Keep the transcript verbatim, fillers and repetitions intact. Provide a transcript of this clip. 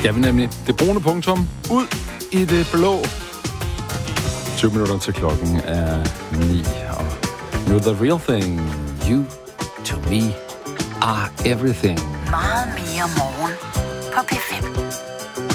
skal vi nemlig. Det brune punktum ud i det blå. tyve minutter til klokken er ni, og nu The Real Thing. You to me are everything. Meget mere morgen på P fem.